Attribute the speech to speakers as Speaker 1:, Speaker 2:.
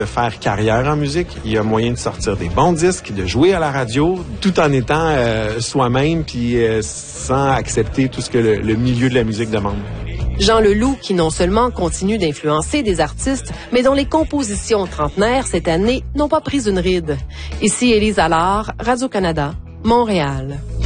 Speaker 1: de faire carrière en musique. Il y a moyen de sortir des bons disques, de jouer à la radio, tout en étant soi-même, puis sans accepter tout ce que le milieu de la musique demande.
Speaker 2: Jean Leloup, qui non seulement continue d'influencer des artistes, mais dont les compositions trentenaires cette année n'ont pas pris une ride. Ici Élise Allard, Radio-Canada, Montréal.